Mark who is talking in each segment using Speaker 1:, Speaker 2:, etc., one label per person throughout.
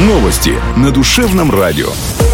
Speaker 1: Новости на душевном радио.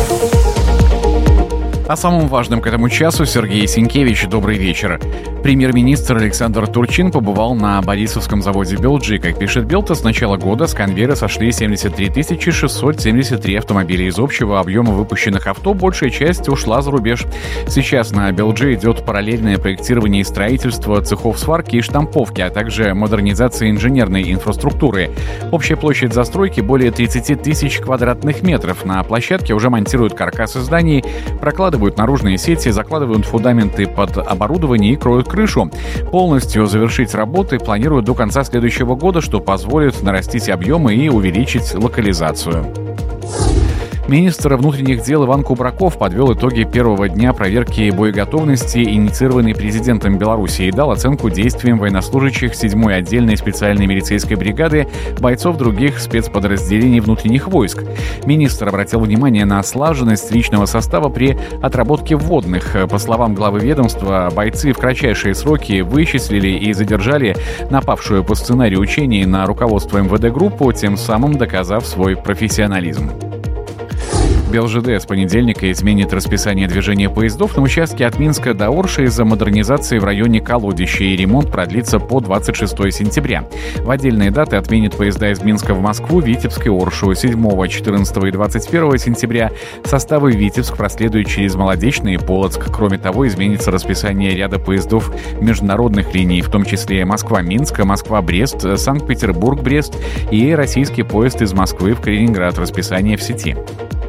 Speaker 2: О самом важном к этому часу Сергей Сенкевич. Добрый вечер. Премьер-министр Александр Турчин побывал на Борисовском заводе «Белджи». Как пишет Белта, с начала года с конвейера сошли 73 673 автомобиля. Из общего объема выпущенных авто большая часть ушла за рубеж. Сейчас на «Белджи» идет параллельное проектирование и строительство цехов сварки и штамповки, а также модернизация инженерной инфраструктуры. Общая площадь застройки более 30 тысяч квадратных метров. На площадке уже монтируют каркасы зданий, прокладывают наружные сети, закладывают фундаменты под оборудование и кроют крышу. Полностью завершить работы планируют до конца следующего года, что позволит нарастить объемы и увеличить локализацию. Министр внутренних дел Иван Кубраков подвел итоги первого дня проверки боеготовности, инициированной президентом Беларуси, и дал оценку действиям военнослужащих 7-й отдельной специальной милицейской бригады, бойцов других спецподразделений внутренних войск. Министр обратил внимание на слаженность личного состава при отработке вводных. По словам главы ведомства, бойцы в кратчайшие сроки вычислили и задержали напавшую по сценарию учений на руководство МВД группу, тем самым доказав свой профессионализм. БелЖД с понедельника изменит расписание движения поездов на участке от Минска до Орши из-за модернизации в районе Колодища, и ремонт продлится по 26 сентября. В отдельные даты отменит поезда из Минска в Москву, Витебск и Оршу. 7, 14 и 21 сентября составы Витебск проследуют через Молодечный и Полоцк. Кроме того, изменится расписание ряда поездов международных линий, в том числе Москва-Минск, Москва-Брест, Санкт-Петербург-Брест и российский поезд из Москвы в Калининград. Расписание в сети.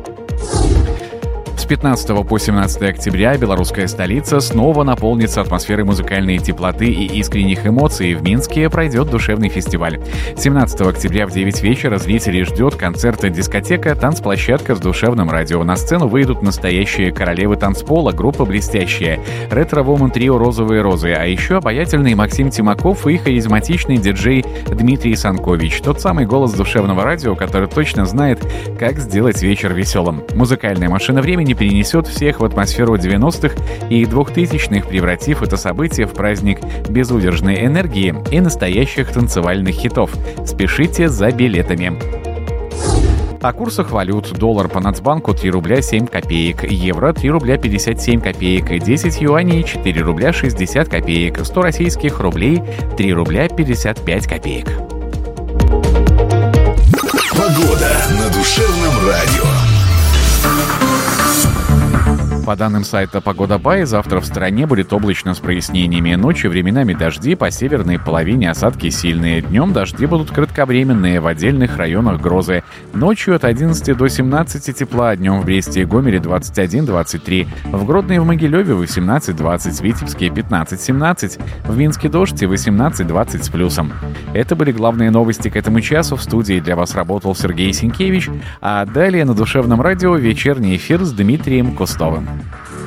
Speaker 2: С 15 по 17 октября белорусская столица снова наполнится атмосферой музыкальной теплоты и искренних эмоций. В Минске пройдет душевный фестиваль. 17 октября в 9 вечера зрителей ждет концерт-дискотека, танцплощадка с душевным радио. На сцену выйдут настоящие королевы танцпола, группа «Блестящая», ретро-вумен трио «Розовые розы», а еще обаятельный Максим Тимаков и харизматичный диджей Дмитрий Санкович. Тот самый голос душевного радио, который точно знает, как сделать вечер веселым. Музыкальная машина времени перенесет всех в атмосферу 90-х и 2000-х, превратив это событие в праздник безудержной энергии и настоящих танцевальных хитов. Спешите за билетами. О курсах валют: доллар по Нацбанку 3 рубля 7 копеек, евро 3 рубля 57 копеек, 10 юаней 4 рубля 60 копеек, 100 российских рублей 3 рубля 55 копеек.
Speaker 1: Погода на душевном радио.
Speaker 2: По данным сайта «Погода.бай», завтра в стране будет облачно с прояснениями. Ночью временами дожди, по северной половине осадки сильные. Днем дожди будут кратковременные, в отдельных районах грозы. Ночью от 11 до 17 тепла, днем в Бресте и Гомеле 21-23, в Гродно и в Могилеве 18-20, в Витебске 15-17, в Минске дождь и 18-20 с плюсом. Это были главные новости к этому часу. В студии для вас работал Сергей Сенкевич, а далее на душевном радио вечерний эфир с Дмитрием Кустовым.